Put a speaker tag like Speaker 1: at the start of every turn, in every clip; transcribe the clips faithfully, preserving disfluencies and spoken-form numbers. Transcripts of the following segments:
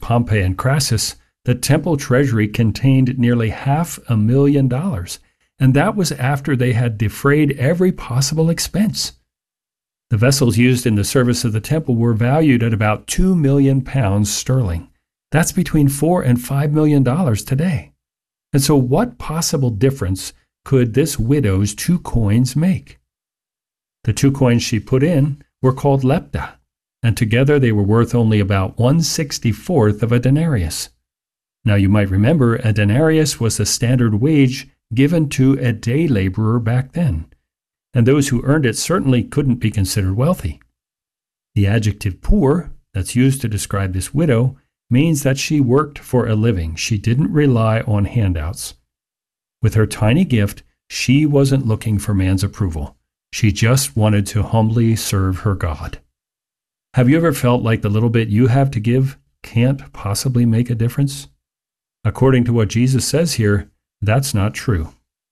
Speaker 1: Pompey and Crassus, the temple treasury contained nearly half a million dollars, and that was after they had defrayed every possible expense. The vessels used in the service of the temple were valued at about two million pounds sterling. That's between four and five million dollars today. And so what possible difference could this widow's two coins make? The two coins she put in were called lepta, and together they were worth only about one sixty-fourth of a denarius. Now you might remember a denarius was the standard wage given to a day laborer back then, and those who earned it certainly couldn't be considered wealthy. The adjective poor that's used to describe this widow means that she worked for a living. She didn't rely on handouts. With her tiny gift, she wasn't looking for man's approval. She just wanted to humbly serve her God. Have you ever felt like the little bit you have to give can't possibly make a difference? According to what Jesus says here, that's not true.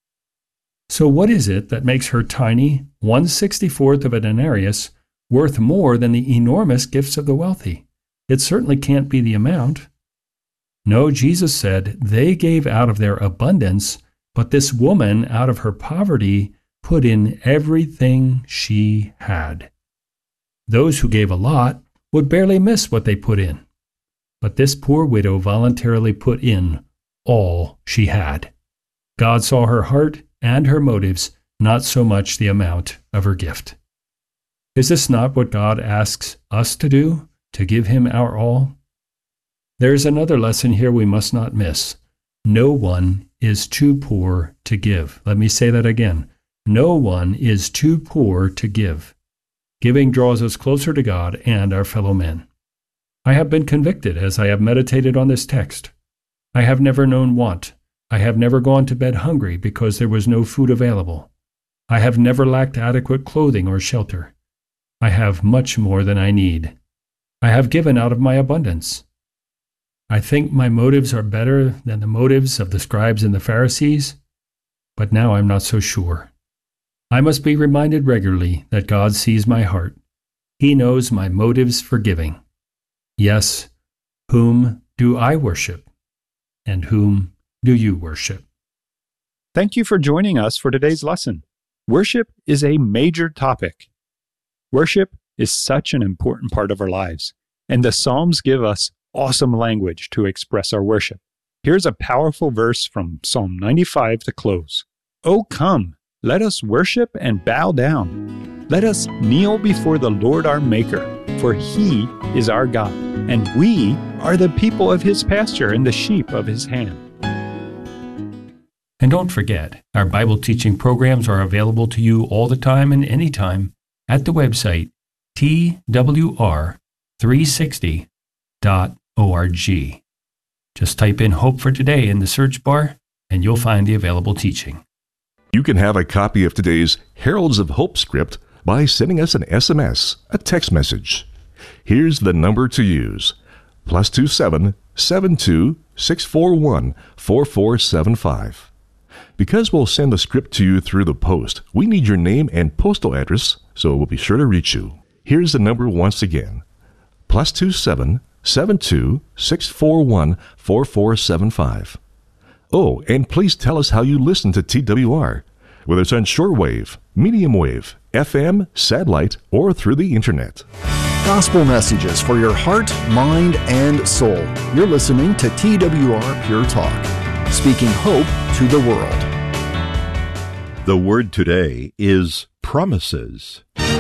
Speaker 1: So what is it that makes her tiny one sixty-fourth of a denarius worth more than the enormous gifts of the wealthy? It certainly can't be the amount. No, Jesus said they gave out of their abundance, but this woman out of her poverty put in everything she had. Those who gave a lot would barely miss what they put in. But this poor widow voluntarily put in all she had. God saw her heart and her motives, not so much the amount of her gift. Is this not what God asks us to do, to give him our all? There is another lesson here we must not miss. No one is too poor to give. Let me say that again. No one is too poor to give. Giving draws us closer to God and our fellow men. I have been convicted as I have meditated on this text. I have never known want. I have never gone to bed hungry because there was no food available. I have never lacked adequate clothing or shelter. I have much more than I need. I have given out of my abundance. I think my motives are better than the motives of the scribes and the Pharisees, but now I'm not so sure. I must be reminded regularly that God sees my heart. He knows my motives for giving. Yes, whom do I worship? And whom do you worship?
Speaker 2: Thank you for joining us for today's lesson. Worship is a major topic. Worship is such an important part of our lives, and the Psalms give us awesome language to express our worship. Here's a powerful verse from Psalm ninety-five to close. Oh, come, let us worship and bow down. Let us kneel before the Lord our Maker, for he is our God, and we are the people of his pasture and the sheep of his hand.
Speaker 1: And don't forget, our Bible teaching programs are available to you all the time and anytime at the website T W R three sixty dot org. Just type in Hope for Today in the search bar, and you'll find the available teaching.
Speaker 3: You can have a copy of today's Heralds of Hope script by sending us an S M S, a text message. Here's the number to use: plus two seven seven two six four one four four seven five. Because we'll send the script to you through the post, we need your name and postal address, so we'll be sure to reach you. Here's the number once again: plus two seven seven two six four one four four seven five. Oh, and please tell us how you listen to T W R, whether it's on shortwave, medium wave, F M, satellite, or through the internet.
Speaker 4: Gospel messages for your heart, mind, and soul. You're listening to T W R Pure Talk, speaking hope to the world.
Speaker 5: The word today is promises.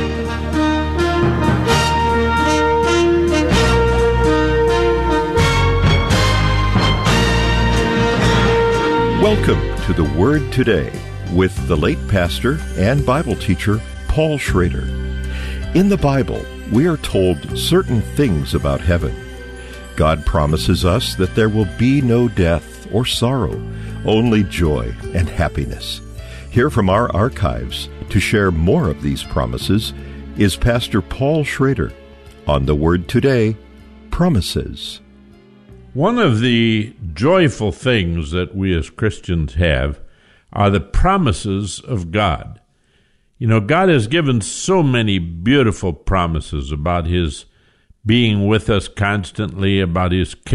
Speaker 5: Welcome to the Word Today with the late pastor and Bible teacher Paul Schrader. In the Bible, we are told certain things about heaven. God promises us that there will be no death or sorrow, only joy and happiness. Here from our archives to share more of these promises is Pastor Paul Schrader on the Word Today, Promises.
Speaker 6: One of the joyful things that we as Christians have are the promises of God. You know, God has given so many beautiful promises about his being with us constantly, about his